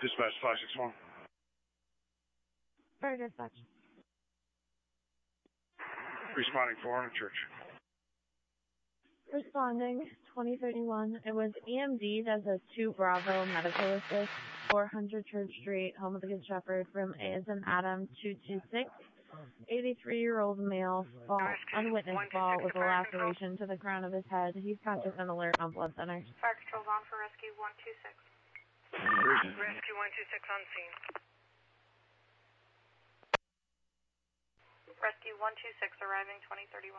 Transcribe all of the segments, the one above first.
Dispatch 561. Fire dispatch. Responding 400 Church. Responding 2031. It was EMD as a 2 Bravo medical assist, 400 Church Street, home of the Good Shepherd, room A as in Adam 226. 83-year-old male, unwitnessed fall with a laceration to the crown of his head. He's conscious and alert on blood center. Fire control's on for rescue 126. Rescue 126 on scene. Rescue 126 arriving 2031.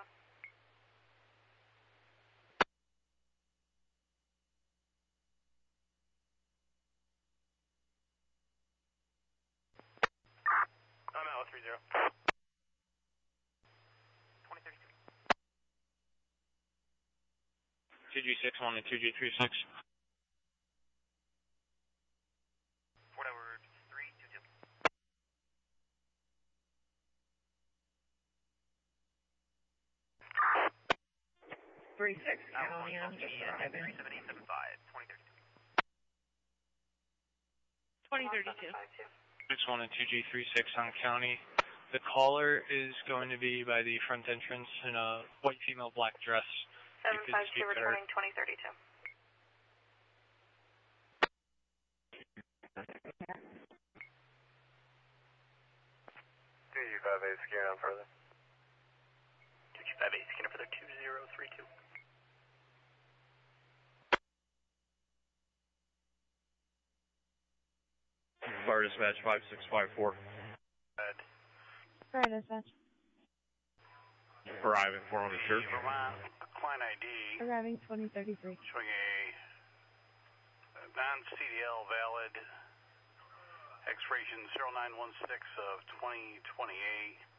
I'm out 30. 2G61 and 2G36. Fort Edward 322. 36 County, I'm just arriving. 7875, 2032. 2032. 61 and 2G36 on county. The caller is going to be by the front entrance in a white female black dress. 752 returning 2032. G58 scanning on further. G58 scanning further 2032. Fire dispatch 5654. Fire dispatch. Arriving 400 Church. Client ID Arriving 2033. showing a non-CDL valid expiration 0916 of 2028.